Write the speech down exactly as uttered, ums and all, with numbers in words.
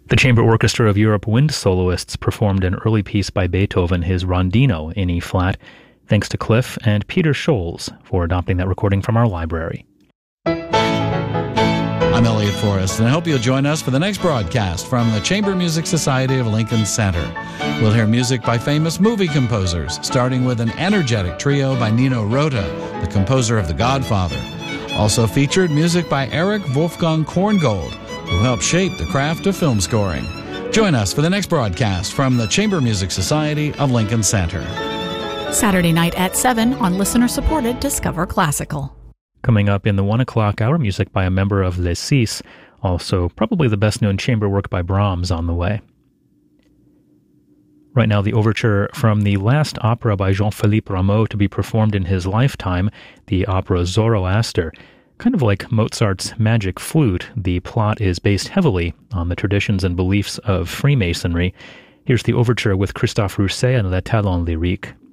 The Chamber Orchestra of Europe Wind Soloists performed an early piece by Beethoven, his Rondino, in E-flat. Thanks to Cliff and Peter Scholes for adopting that recording from our library. I'm Elliot Forrest, and I hope you'll join us for the next broadcast from the Chamber Music Society of Lincoln Center. We'll hear music by famous movie composers, starting with an energetic trio by Nino Rota, the composer of The Godfather. Also featured music by Eric Wolfgang Korngold, who helped shape the craft of film scoring. Join us for the next broadcast from the Chamber Music Society of Lincoln Center. Saturday night at seven on listener-supported Discover Classical. Coming up in the one o'clock hour, music by a member of Les Six, also probably the best-known chamber work by Brahms on the way. Right now, the overture from the last opera by Jean-Philippe Rameau to be performed in his lifetime, the opera Zoroaster. Kind of like Mozart's Magic Flute, the plot is based heavily on the traditions and beliefs of Freemasonry. Here's the overture with Christophe Rousset and Les Talents Lyriques